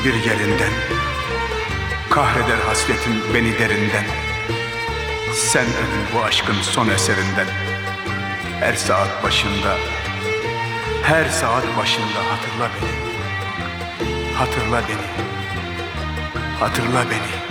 Bir yerinden kahreder hasretin beni derinden. Sen ölün bu aşkın son eserinden. Her saat başında, her saat başında hatırla beni. Hatırla beni. Hatırla beni.